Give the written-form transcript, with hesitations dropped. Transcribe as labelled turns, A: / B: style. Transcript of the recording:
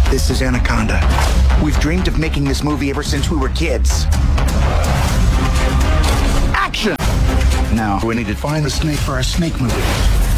A: This is Anaconda. We've dreamed of making this movie ever since we were kids. Action! Now, we need to find the snake for our snake movie.